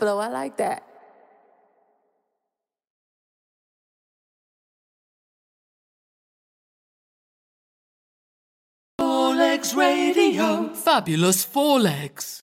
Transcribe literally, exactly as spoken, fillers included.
flow. I like that. Four Legs Radio. Fabulous Four Legs.